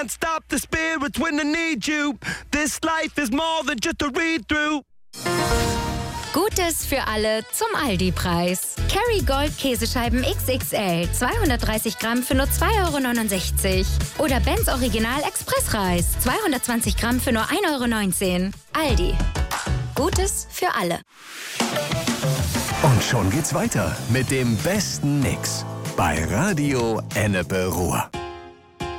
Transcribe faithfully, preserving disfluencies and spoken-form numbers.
Can't stop the spirits when I need you. This life is more than just a read-through. Gutes für alle zum Aldi-Preis. Kerrygold Käsescheiben X X L, zweihundertdreißig Gramm für nur zwei Euro neunundsechzig. Oder Benz Original Expressreis, zweihundertzwanzig Gramm für nur ein Euro neunzehn. Aldi. Gutes für alle. Und schon geht's weiter mit dem besten Mix bei Radio Ennepe Ruhr.